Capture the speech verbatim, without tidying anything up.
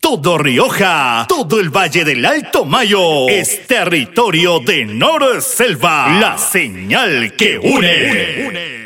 todo Rioja, todo el Valle del Alto Mayo es territorio de Nor Selva, la señal que une. une, une.